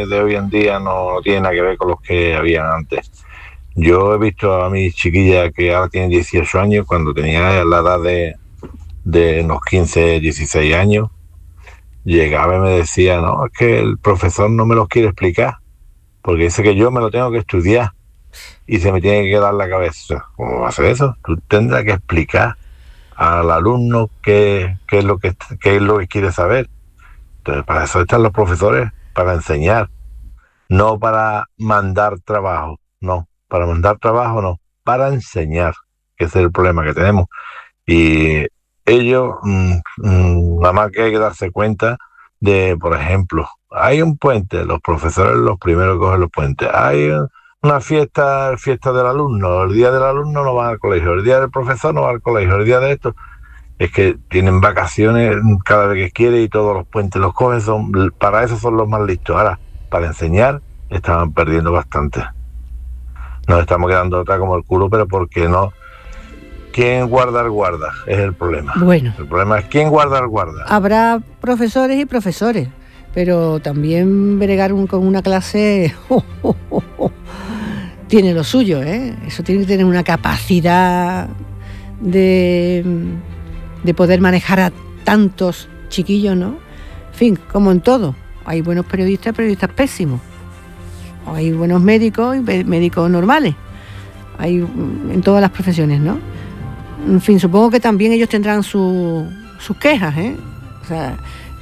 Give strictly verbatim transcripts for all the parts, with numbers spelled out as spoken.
profesores de hoy en día no tienen nada que ver con los que habían antes. Yo he visto a mi chiquilla que ahora tiene dieciocho años, cuando tenía la edad de, de unos quince, dieciséis años, llegaba y me decía, no, es que el profesor no me los quiere explicar, porque dice que yo me lo tengo que estudiar y se me tiene que quedar la cabeza. ¿Cómo va a ser eso? Tú tendrás que explicar al alumno qué, qué es lo que qué es lo que quiere saber. Entonces, para eso están los profesores, para enseñar, no para mandar trabajo, no, para mandar trabajo no, para enseñar, que ese es el problema que tenemos. Y ellos, mmm, mmm, nada más que hay que darse cuenta de, por ejemplo, hay un puente, los profesores los primeros que cogen los puentes, hay una fiesta, fiesta del alumno, el día del alumno no van al colegio, el día del profesor no va al colegio, el día de esto, es que tienen vacaciones cada vez que quiere y todos los puentes los cogen, son, para eso son los más listos. Ahora, para enseñar, estaban perdiendo bastante. Nos estamos quedando atrás como el culo, pero porque no. ¿Quién guarda el guarda? Es el problema. Bueno. El problema es quién guarda el guarda. Habrá profesores y profesores, pero también bregar un, con una clase oh, oh, oh, oh, tiene lo suyo, ¿eh? Eso tiene que tener una capacidad de, de poder manejar a tantos chiquillos, ¿no? En fin, como en todo. Hay buenos periodistas, periodistas pésimos. Hay buenos médicos y médicos normales. Hay en todas las profesiones, ¿no? En fin, supongo que también ellos tendrán su, sus quejas, ¿eh? O sea,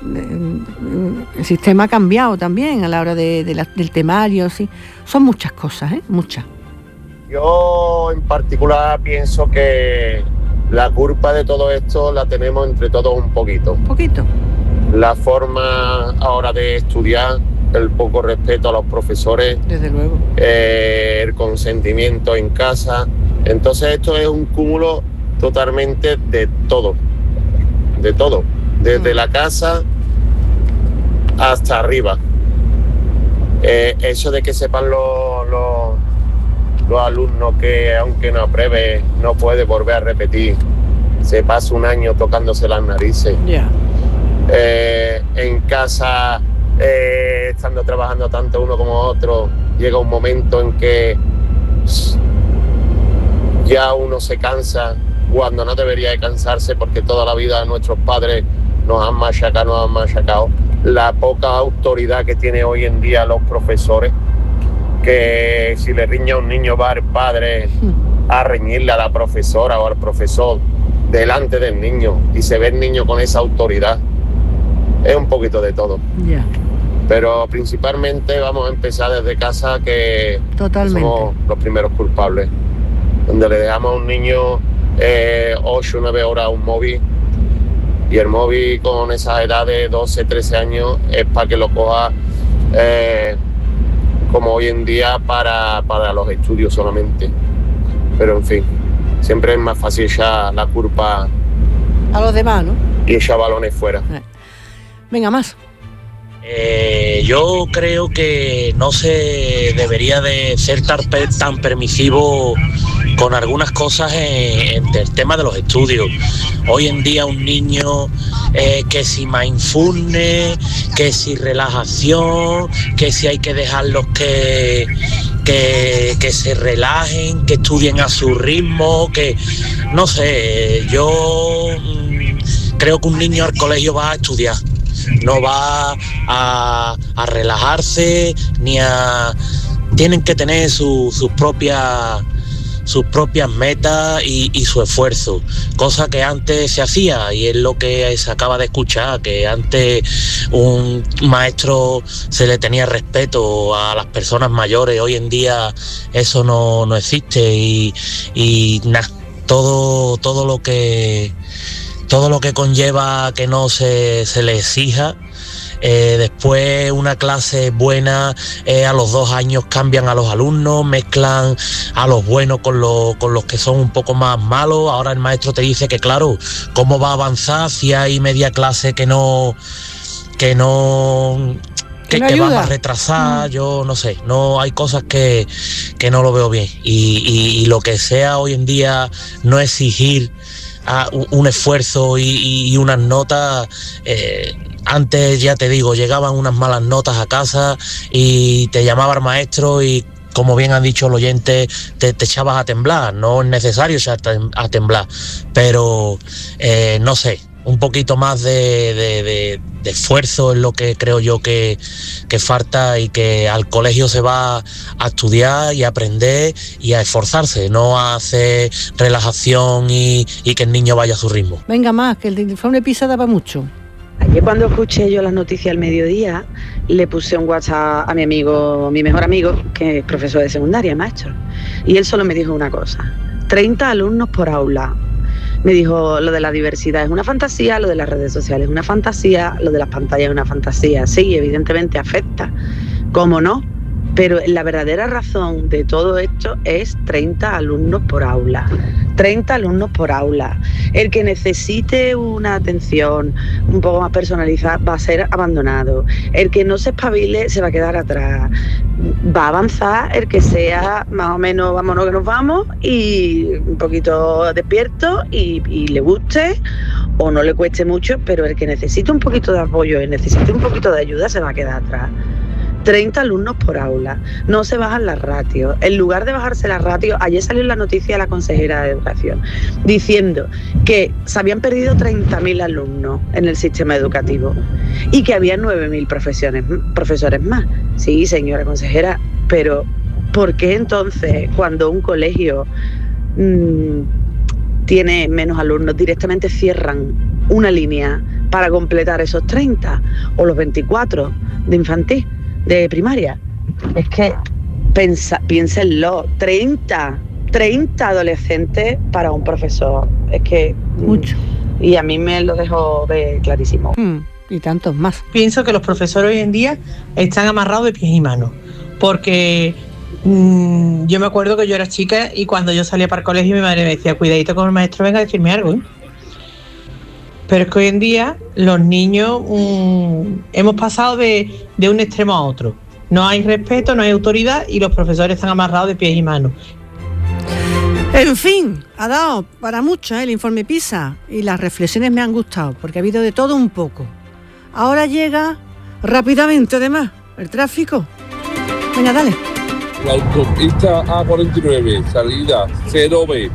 el sistema ha cambiado también a la hora de, de la, del temario, sí. Son muchas cosas, ¿eh? Muchas. Yo en particular pienso que la culpa de todo esto la tenemos entre todos un poquito. Un poquito. La forma ahora de estudiar, el poco respeto a los profesores. Desde luego. Eh, el consentimiento en casa. Entonces esto es un cúmulo totalmente de todo. De todo. Desde mm. la casa hasta arriba. Eh, eso de que sepan los, los, los alumnos que aunque no apruebe no puede volver a repetir. Se pasa un año tocándose las narices. Ya. Yeah. Eh, en casa, eh, estando trabajando tanto uno como otro, llega un momento en que ya uno se cansa cuando no debería de cansarse, porque toda la vida nuestros padres nos han machacado, nos han machacado. La poca autoridad que tiene hoy en día los profesores, que si le riñe a un niño va el padre a reñirle a la profesora o al profesor delante del niño y se ve el niño con esa autoridad. Es un poquito de todo. Ya. Yeah. Pero principalmente vamos a empezar desde casa, que Totalmente. somos los primeros culpables. Donde le dejamos a un niño eh, ocho o nueve horas un móvil, y el móvil con esa edad de doce, trece años es para que lo coja eh, como hoy en día para, para los estudios solamente. Pero en fin, siempre es más fácil echar la culpa a los demás, ¿no? Y echar balones fuera. Eh. Venga, más. Eh, yo creo que no se debería de ser tan, tan permisivo con algunas cosas en, en el tema de los estudios. Hoy en día un niño eh, que si mindfulness, que si relajación, que si hay que dejarlos que, que, que se relajen, que estudien a su ritmo, que no sé, yo mmm, creo que un niño al colegio va a estudiar. No va a, a relajarse ni a... Tienen que tener su, sus propias sus propias metas y, y su esfuerzo, cosa que antes se hacía, y es lo que se acaba de escuchar, que antes un maestro se le tenía respeto a las personas mayores. Hoy en día eso no, no existe, y, y nada, todo, todo lo que todo lo que conlleva que no se, se le exija. Eh, después una clase buena, eh, a los dos años cambian a los alumnos, mezclan a los buenos con, lo, con los que son un poco más malos. Ahora el maestro te dice que claro, ¿cómo va a avanzar si hay media clase que no que no que, que, que va a retrasar? Mm. Yo no sé, no, hay cosas que, que no lo veo bien, y, y, y lo que sea hoy en día no exigir a un esfuerzo y, y unas notas, eh, antes, ya te digo, llegaban unas malas notas a casa y te llamaba el maestro y, como bien han dicho el oyente, te, te echabas a temblar. No es necesario echar a temblar, pero eh, no sé, un poquito más de, de, de, de esfuerzo es lo que creo yo que, que falta, y que al colegio se va a estudiar y a aprender y a esforzarse, no a hacer relajación y, y que el niño vaya a su ritmo. Venga más, que el informe PISA daba mucho. Ayer cuando escuché yo las noticias al mediodía, le puse un WhatsApp a mi amigo, mi mejor amigo, que es profesor de secundaria, maestro, y él solo me dijo una cosa: treinta alumnos por aula. Me dijo, lo de la diversidad es una fantasía, lo de las redes sociales es una fantasía, lo de las pantallas es una fantasía. Sí, evidentemente afecta, ¿cómo no? Pero la verdadera razón de todo esto es treinta alumnos por aula. treinta alumnos por aula. El que necesite una atención un poco más personalizada va a ser abandonado. El que no se espabile se va a quedar atrás. Va a avanzar el que sea más o menos vámonos que nos vamos, y un poquito despierto y, y le guste o no le cueste mucho, pero el que necesite un poquito de apoyo y necesite un poquito de ayuda se va a quedar atrás. treinta alumnos por aula, no se bajan las ratios. En lugar de bajarse las ratios, ayer salió la noticia de la consejera de Educación diciendo que se habían perdido treinta mil alumnos en el sistema educativo y que había nueve mil profesores, profesores más. Sí, señora consejera, pero ¿por qué entonces cuando un colegio mmm, tiene menos alumnos directamente cierran una línea para completar esos treinta o los veinticuatro de infantil, de primaria? Es que pensa, piénsenlo, treinta, treinta adolescentes para un profesor, es que mucho. Y a mí me lo dejó ver clarísimo. Hmm, y tantos más. Pienso que los profesores hoy en día están amarrados de pies y manos, porque mmm, yo me acuerdo que yo era chica y cuando yo salía para el colegio mi madre me decía, cuidadito con el maestro, venga a decirme algo, ¿eh? Pero es que hoy en día los niños mmm, hemos pasado de, de un extremo a otro. No hay respeto, no hay autoridad y los profesores están amarrados de pies y manos. En fin, ha dado para mucho, ¿eh?, el informe PISA, y las reflexiones me han gustado porque ha habido de todo un poco. Ahora llega rápidamente, además, el tráfico. Venga, dale. La autopista A cuarenta y nueve, salida cero B.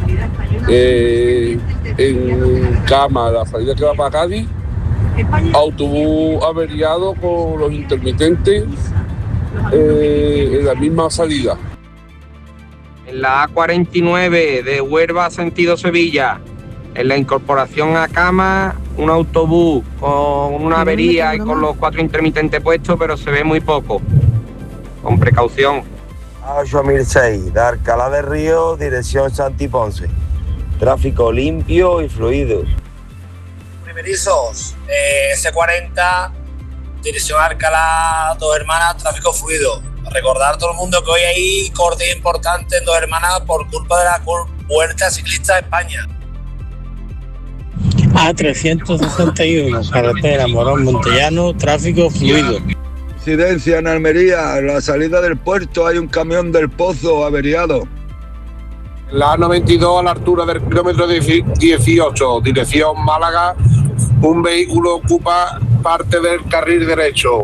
Eh, en Cama, la salida que va para Cádiz, autobús averiado con los intermitentes eh, en la misma salida. En la A cuarenta y nueve de Huelva sentido Sevilla, en la incorporación a Cama, un autobús con una avería y con los cuatro intermitentes puestos, pero se ve muy poco. Con precaución. A ocho mil seis, de Alcalá de Río, dirección Santi Ponce. Tráfico limpio y fluido. Primerizos, eh, C cuarenta, dirección Alcalá, Dos Hermanas, tráfico fluido. Recordar a todo el mundo que hoy hay corte importante en Dos Hermanas por culpa de la Vuelta Ciclista de España. A trescientos sesenta y uno, carretera Morón Montellano, tráfico fluido. Incidencia en Almería, a la salida del puerto hay un camión del Pozo averiado. La A noventa y dos a la altura del kilómetro dieciocho, dirección Málaga, un vehículo ocupa parte del carril derecho.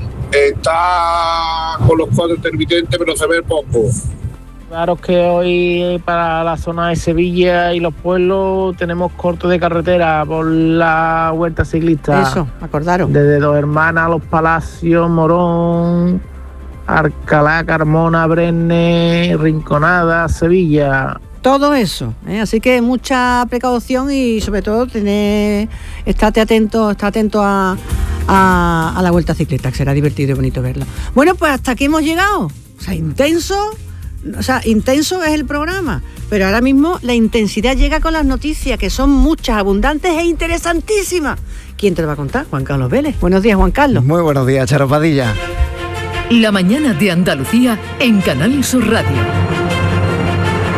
Está con los cuatro intermitentes, pero se ve poco. Claro que hoy para la zona de Sevilla y los pueblos tenemos corte de carretera por la Vuelta Ciclista. Eso, acordaron. Desde Dos Hermanas, Los Palacios, Morón, Alcalá, Carmona, Brenne, Rinconada, Sevilla. Todo eso, ¿eh? Así que mucha precaución y sobre todo tener, estate atento, estate atento a, a, a la Vuelta Ciclista, que será divertido y bonito verlo. Bueno, pues hasta aquí hemos llegado. O sea, intenso, o sea, intenso es el programa, pero ahora mismo la intensidad llega con las noticias, que son muchas, abundantes e interesantísimas. ¿Quién te lo va a contar? Juan Carlos Vélez. Buenos días, Juan Carlos. Muy buenos días, Charo Padilla. La mañana de Andalucía en Canal Sur Radio.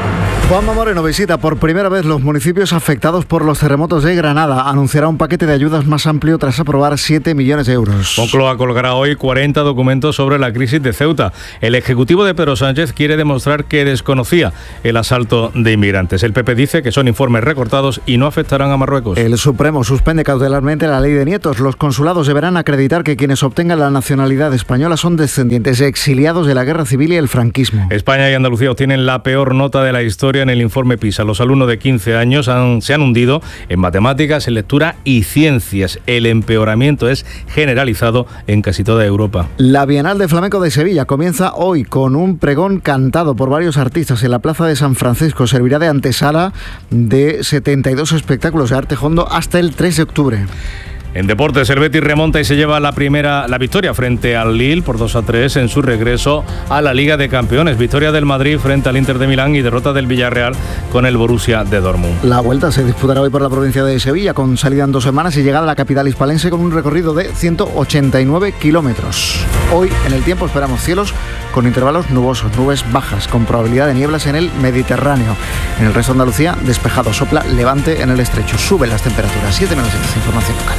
Juanma Moreno visita por primera vez los municipios afectados por los terremotos de Granada. Anunciará un paquete de ayudas más amplio tras aprobar siete millones de euros. Moncloa colgará hoy cuarenta documentos sobre la crisis de Ceuta. El ejecutivo de Pedro Sánchez quiere demostrar que desconocía el asalto de inmigrantes. El P P dice que son informes recortados y no afectarán a Marruecos. El Supremo suspende cautelarmente la ley de nietos. Los consulados deberán acreditar que quienes obtengan la nacionalidad española son descendientes de exiliados de la guerra civil y el franquismo. España y Andalucía obtienen la peor nota de la historia en el informe PISA. Los alumnos de quince años han, se han hundido en matemáticas, en lectura y ciencias. El empeoramiento es generalizado en casi toda Europa. La Bienal de Flamenco de Sevilla comienza hoy con un pregón cantado por varios artistas en la Plaza de San Francisco. Servirá de antesala de setenta y dos espectáculos de arte hondo hasta el tres de octubre. En deportes, el Betis remonta y se lleva la primera la victoria frente al Lille por dos a tres en su regreso a la Liga de Campeones. Victoria del Madrid frente al Inter de Milán y derrota del Villarreal con el Borussia de Dortmund. La vuelta se disputará hoy por la provincia de Sevilla, con salida en dos semanas y llegada a la capital hispalense con un recorrido de ciento ochenta y nueve kilómetros. Hoy, en el tiempo, esperamos cielos con intervalos nubosos, nubes bajas, con probabilidad de nieblas en el Mediterráneo. En el resto de Andalucía, despejado, sopla levante en el estrecho. Suben las temperaturas. siete menos diez, información local.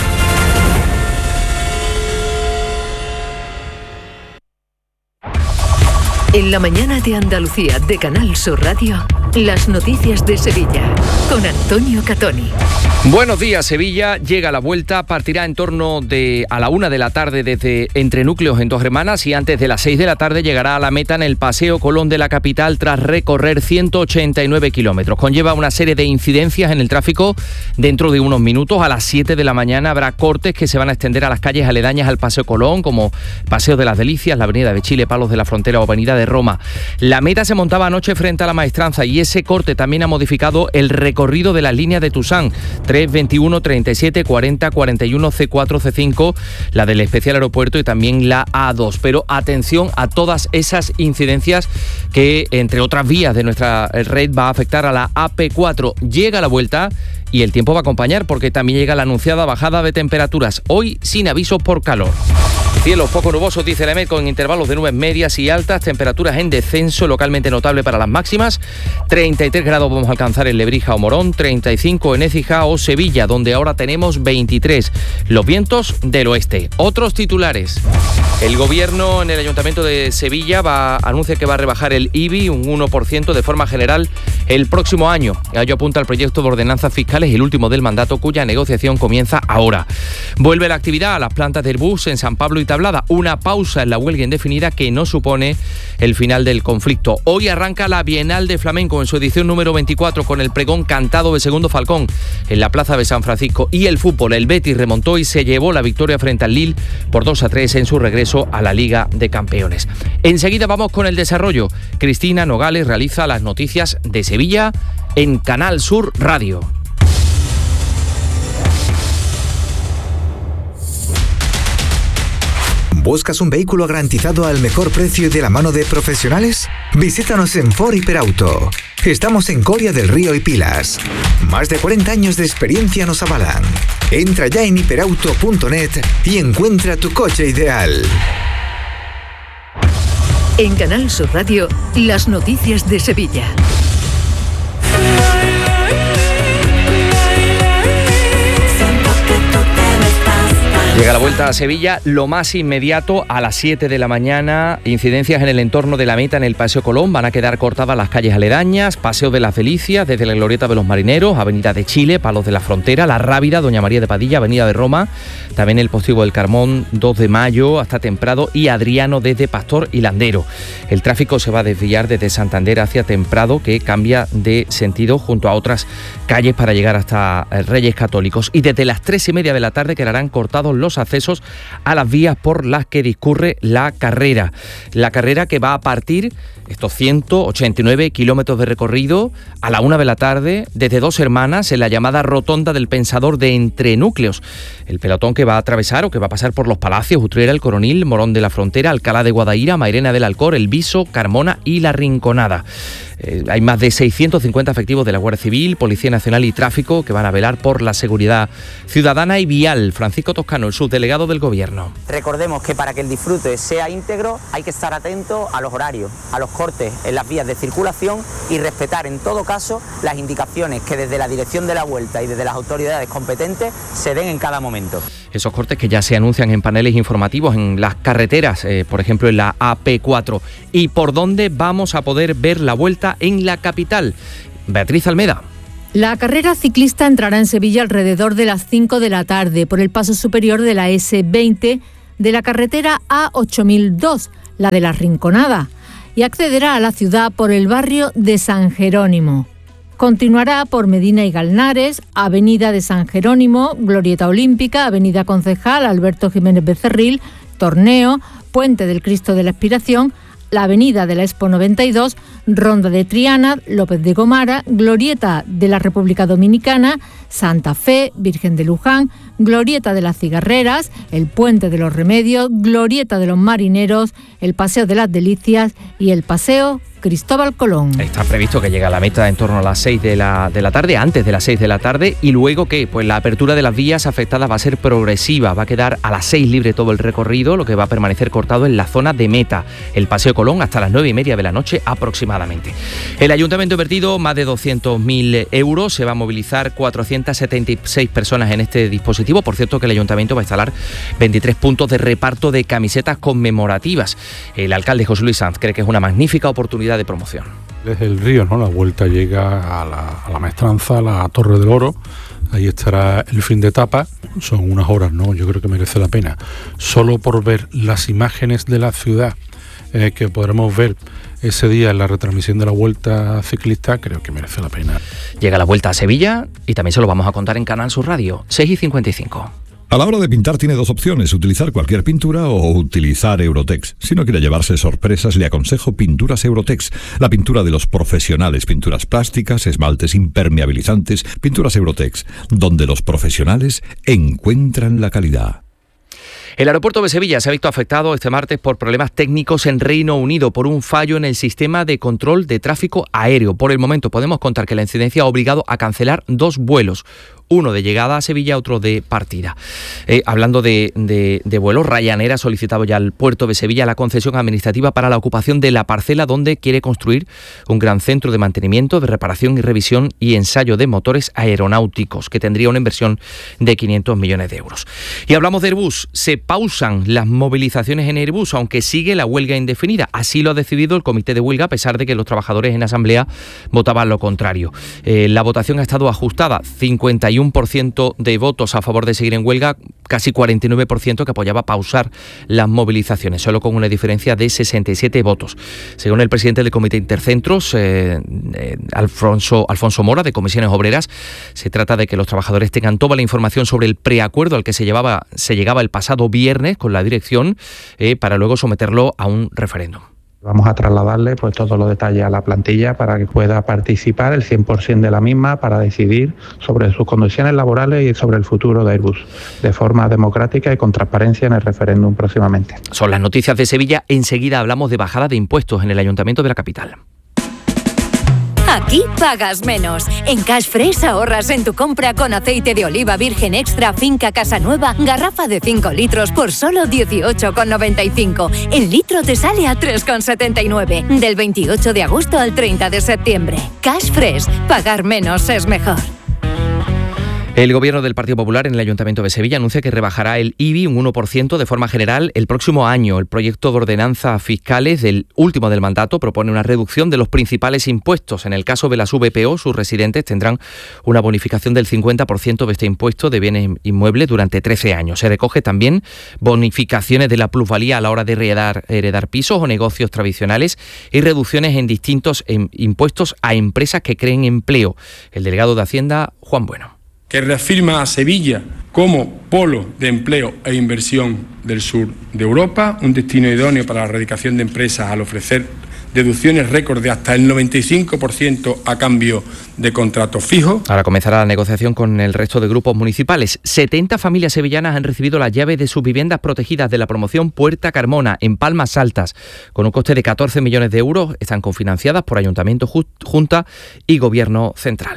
En la mañana de Andalucía de Canal Sur Radio, las noticias de Sevilla con Antonio Catoni. Buenos días, Sevilla. Llega la vuelta, partirá en torno de a la una de la tarde desde Entre Núcleos en Dos Hermanas y antes de las seis de la tarde llegará a la meta en el Paseo Colón de la capital tras recorrer ciento ochenta y nueve kilómetros. Conlleva una serie de incidencias en el tráfico. Dentro de unos minutos, a las siete de la mañana, habrá cortes que se van a extender a las calles aledañas al Paseo Colón, como Paseo de las Delicias, la Avenida de Chile, Palos de la Frontera o Avenida de Roma. La meta se montaba anoche frente a la Maestranza y ese corte también ha modificado el recorrido de las líneas de Tusán, tres, veintiuno, treinta y siete, cuarenta, cuarenta y uno, C cuatro, C cinco, la del especial aeropuerto y también la A dos. Pero atención a todas esas incidencias que, entre otras vías de nuestra red, va a afectar a la A P cuatro. Llega la vuelta y el tiempo va a acompañar porque también llega la anunciada bajada de temperaturas, hoy sin avisos por calor. Cielos poco nubosos, dice el EMET, con intervalos de nubes medias y altas, temperaturas en descenso localmente notable para las máximas. treinta y tres grados vamos a alcanzar en Lebrija o Morón, treinta y cinco en Écija o Sevilla, donde ahora tenemos veintitrés. Los vientos del oeste. Otros titulares. El gobierno en el Ayuntamiento de Sevilla va, anuncia que va a rebajar el I B I un uno por ciento de forma general el próximo año. A ello apunta el proyecto de ordenanzas fiscales, el último del mandato, cuya negociación comienza ahora. Vuelve la actividad a las plantas de Airbus en San Pablo y Tablada. Una pausa en la huelga indefinida que no supone el final del conflicto. Hoy arranca la Bienal de Flamenco en su edición número veinticuatro con el pregón cantado de Segundo Falcón en la Plaza de San Francisco. Y el fútbol, el Betis remontó y se llevó la victoria frente al Lille por dos a tres en su regreso a la Liga de Campeones. Enseguida vamos con el desarrollo. Cristina Nogales realiza las noticias de Sevilla en Canal Sur Radio. ¿Buscas un vehículo garantizado al mejor precio y de la mano de profesionales? Visítanos en Ford Hiperauto. Estamos en Coria del Río y Pilas. Más de cuarenta años de experiencia nos avalan. Entra ya en hiperauto punto net y encuentra tu coche ideal. En Canal Sur Radio, las noticias de Sevilla. Llega la vuelta a Sevilla, lo más inmediato a las siete de la mañana, incidencias en el entorno de la meta en el Paseo Colón, van a quedar cortadas las calles aledañas, Paseo de las Delicias, desde la Glorieta de los Marineros, Avenida de Chile, Palos de la Frontera, La Rábida, Doña María de Padilla, Avenida de Roma, también el Postigo del Carmón, dos de mayo hasta Temprado y Adriano desde Pastor y Landero. El tráfico se va a desviar desde Santander hacia Temprado, que cambia de sentido junto a otras calles para llegar hasta Reyes Católicos, y desde las tres y media de la tarde quedarán cortados los los accesos a las vías por las que discurre la carrera. La carrera que va a partir, estos ciento ochenta y nueve kilómetros de recorrido, a la una de la tarde, desde Dos Hermanas, en la llamada Rotonda del Pensador de Entre Núcleos. El pelotón que va a atravesar o que va a pasar por los Palacios, Utrera, El Coronil, Morón de la Frontera, Alcalá de Guadaira, Mairena del Alcor, El Viso, Carmona y La Rinconada. Eh, hay más de seiscientos cincuenta efectivos de la Guardia Civil, Policía Nacional y Tráfico que van a velar por la seguridad ciudadana y vial. Francisco Toscano, el el subdelegado del Gobierno. Recordemos que para que el disfrute sea íntegro hay que estar atento a los horarios, a los cortes en las vías de circulación y respetar en todo caso las indicaciones que desde la dirección de la Vuelta y desde las autoridades competentes se den en cada momento. Esos cortes que ya se anuncian en paneles informativos en las carreteras, eh, por ejemplo en la A P cuatro. ¿Y por dónde vamos a poder ver la Vuelta en la capital? Beatriz Almeda. La carrera ciclista entrará en Sevilla alrededor de las cinco de la tarde por el paso superior de la ese veinte de la carretera A ocho mil dos, la de la Rinconada, y accederá a la ciudad por el barrio de San Jerónimo. Continuará por Medina y Galnares, Avenida de San Jerónimo, Glorieta Olímpica, Avenida Concejal Alberto Jiménez Becerril, Torneo, Puente del Cristo de la Expiración, la Avenida de la Expo noventa y dos, Ronda de Triana, López de Gomara, Glorieta de la República Dominicana, Santa Fe, Virgen de Luján, Glorieta de las Cigarreras, el Puente de los Remedios, Glorieta de los Marineros, el Paseo de las Delicias y el Paseo Cristóbal Colón. Está previsto que llegue a la meta en torno a las seis de la, de la tarde, antes de las seis de la tarde. ¿Y luego qué? Pues la apertura de las vías afectadas va a ser progresiva. Va a quedar a las seis libre todo el recorrido, lo que va a permanecer cortado en la zona de meta. El Paseo Colón hasta las nueve y media de la noche aproximadamente. El Ayuntamiento ha invertido más de doscientos mil euros. Se va a movilizar cuatrocientas setenta y seis personas en este dispositivo. Por cierto, que el Ayuntamiento va a instalar veintitrés puntos de reparto de camisetas conmemorativas. El alcalde José Luis Sanz cree que es una magnífica oportunidad de promoción. Desde el río, ¿no? La Vuelta llega a la, a la Maestranza, a la Torre del Oro. Ahí estará el fin de etapa. Son unas horas, ¿no? Yo creo que merece la pena. Solo por ver las imágenes de la ciudad eh, que podremos ver ese día en la retransmisión de la Vuelta Ciclista, creo que merece la pena. Llega la Vuelta a Sevilla y también se lo vamos a contar en Canal Sur Radio, seis y cincuenta y cinco. A la hora de pintar tiene dos opciones, utilizar cualquier pintura o utilizar Eurotex. Si no quiere llevarse sorpresas, le aconsejo Pinturas Eurotex, la pintura de los profesionales, pinturas plásticas, esmaltes impermeabilizantes, Pinturas Eurotex, donde los profesionales encuentran la calidad. El aeropuerto de Sevilla se ha visto afectado este martes por problemas técnicos en Reino Unido por un fallo en el sistema de control de tráfico aéreo. Por el momento podemos contar que la incidencia ha obligado a cancelar dos vuelos. Uno de llegada a Sevilla, otro de partida. Eh, hablando de, de, de vuelos, Ryanair ha solicitado ya al puerto de Sevilla la concesión administrativa para la ocupación de la parcela donde quiere construir un gran centro de mantenimiento, de reparación y revisión y ensayo de motores aeronáuticos, que tendría una inversión de quinientos millones de euros. Y hablamos de Airbus. Se pausan las movilizaciones en Airbus, aunque sigue la huelga indefinida. Así lo ha decidido el comité de huelga, a pesar de que los trabajadores en asamblea votaban lo contrario. Eh, la votación ha estado ajustada, cincuenta y uno por ciento de votos a favor de seguir en huelga, casi cuarenta y nueve por ciento que apoyaba pausar las movilizaciones, solo con una diferencia de sesenta y siete votos. Según el presidente del Comité Intercentros, eh, eh, Alfonso, Alfonso Mora, de Comisiones Obreras, se trata de que los trabajadores tengan toda la información sobre el preacuerdo al que se, llevaba, se llegaba el pasado viernes con la dirección eh, para luego someterlo a un referéndum. Vamos a trasladarle pues todos los detalles a la plantilla para que pueda participar el cien por ciento de la misma para decidir sobre sus condiciones laborales y sobre el futuro de Airbus, de forma democrática y con transparencia en el referéndum próximamente. Son las noticias de Sevilla. Enseguida hablamos de bajada de impuestos en el Ayuntamiento de la capital. Aquí pagas menos. En Cash Fresh ahorras en tu compra con aceite de oliva virgen extra Finca Casanueva, garrafa de cinco litros por solo dieciocho con noventa y cinco. El litro te sale a tres con setenta y nueve. Del veintiocho de agosto al treinta de septiembre. Cash Fresh. Pagar menos es mejor. El Gobierno del Partido Popular en el Ayuntamiento de Sevilla anuncia que rebajará el I B I un uno por ciento de forma general el próximo año. El proyecto de ordenanzas fiscales del último del mandato propone una reducción de los principales impuestos. En el caso de las V P O, sus residentes tendrán una bonificación del cincuenta por ciento de este impuesto de bienes inmuebles durante trece años. Se recoge también bonificaciones de la plusvalía a la hora de heredar, heredar pisos o negocios tradicionales y reducciones en distintos en, impuestos a empresas que creen empleo. El delegado de Hacienda, Juan Bueno. Que reafirma a Sevilla como polo de empleo e inversión del sur de Europa, un destino idóneo para la erradicación de empresas al ofrecer deducciones récord de hasta el noventa y cinco por ciento a cambio de contratos fijos. Ahora comenzará la negociación con el resto de grupos municipales. setenta familias sevillanas han recibido las llaves de sus viviendas protegidas de la promoción Puerta Carmona, en Palmas Altas. Con un coste de catorce millones de euros, están cofinanciadas por Ayuntamiento, Junta y Gobierno Central.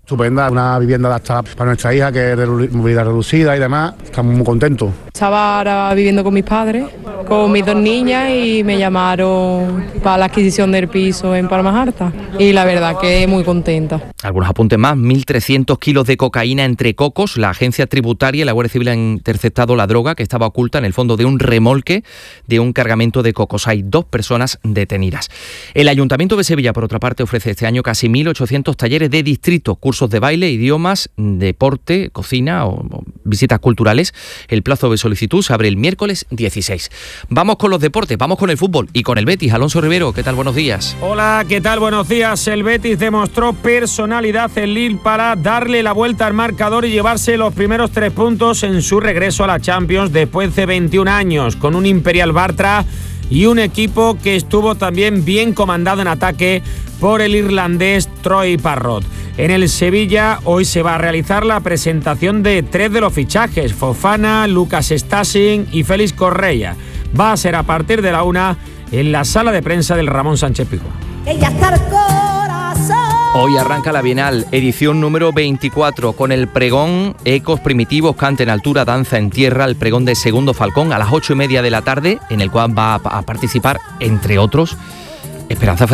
Estupenda, una vivienda adaptada para nuestra hija, que es de movilidad reducida y demás. Estamos muy contentos. Estaba ahora viviendo con mis padres, con mis dos niñas, y me llamaron para la adquisición del piso en Palmas Altas. Y la verdad que muy contenta. Algunos apuntes más: mil trescientos kilos de cocaína entre cocos. La agencia tributaria y la Guardia Civil han interceptado la droga que estaba oculta en el fondo de un remolque de un cargamento de cocos. Hay dos personas detenidas. El Ayuntamiento de Sevilla, por otra parte, ofrece este año casi mil ochocientos talleres de distrito, cursos de baile, idiomas, deporte, cocina o, o visitas culturales. El plazo de solicitud se abre el miércoles dieciséis. Vamos con los deportes, vamos con el fútbol y con el Betis. Alonso Rivero, ¿qué tal? Buenos días. Hola, ¿qué tal? Buenos días. El Betis demostró personalidad en Lille para darle la vuelta al marcador y llevarse los primeros tres puntos en su regreso a la Champions después de veintiún años, con un Imperial Bartra y un equipo que estuvo también bien comandado en ataque por el irlandés Troy Parrott. En el Sevilla hoy se va a realizar la presentación de tres de los fichajes: Fofana, Lucas Stassin y Félix Correia. Va a ser a partir de la una en la sala de prensa del Ramón Sánchez Pizjuán. Hoy arranca la Bienal, edición número veinticuatro, con el pregón Ecos Primitivos, Cante en Altura, Danza en Tierra, el pregón de Segundo Falcón a las ocho y media de la tarde, en el cual va a participar, entre otros, Esperanza